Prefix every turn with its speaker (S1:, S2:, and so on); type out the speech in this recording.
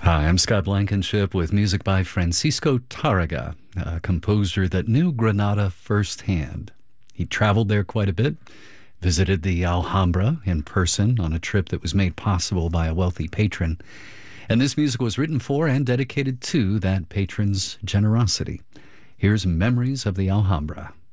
S1: Hi, I'm Scott Blankenship with music by Francisco Tarraga, a composer that knew Granada firsthand. He traveled there quite a bit, visited the Alhambra in person on a trip that was made possible by a wealthy patron, and this music was written for and dedicated to that patron's generosity. Here's Memories of the Alhambra.